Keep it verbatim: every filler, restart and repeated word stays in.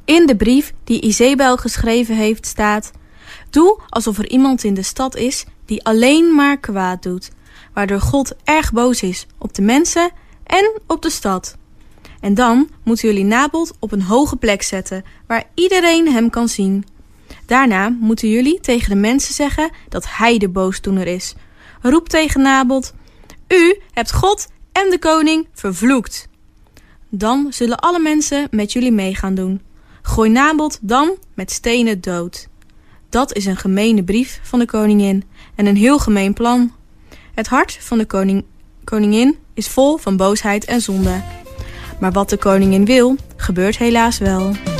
In de brief die Izebel geschreven heeft staat: doe alsof er iemand in de stad is die alleen maar kwaad doet, waardoor God erg boos is op de mensen en op de stad. En dan moeten jullie Naboth op een hoge plek zetten, waar iedereen hem kan zien. Daarna moeten jullie tegen de mensen zeggen dat hij de boosdoener is. Roep tegen Naboth: u hebt God en de koning vervloekt. Dan zullen alle mensen met jullie mee gaan doen. Gooi Naboth dan met stenen dood. Dat is een gemene brief van de koningin en een heel gemeen plan. Het hart van de koning, koningin is vol van boosheid en zonde. Maar wat de koningin wil, gebeurt helaas wel.